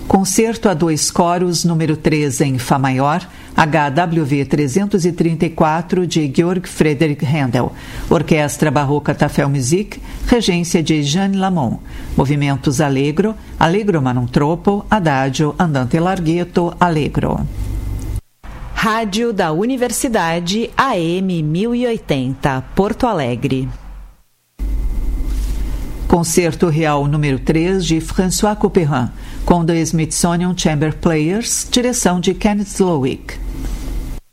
Concerto a 2 coros, número 3 em Fá maior, HWV 334, de Georg Friedrich Händel. Orquestra Barroca Tafel Musik, regência de Jeanne Lamont. Movimentos Allegro, Allegro ma non troppo, Adagio, Andante larghetto, Allegro. Rádio da Universidade AM 1080, Porto Alegre. Concerto Real número 3 de François Couperin, com The Smithsonian Chamber Players, direção de Kenneth Slowick.